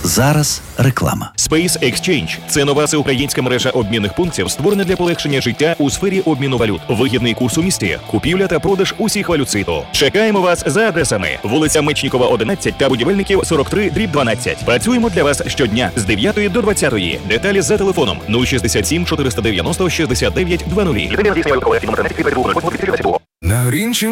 Зараз реклама. Space Exchange – це нова всеукраїнська мережа обмінних пунктів, створена для полегшення життя у сфері обміну валют. Вигідний курс у місті, купівля та продаж усіх валют світу. Чекаємо вас за адресами: вулиця Мечнікова, 11 та Будівельників, 43/12. Працюємо для вас щодня з 9 до 20. Деталі за телефоном 067 490 69 00. На Грінчі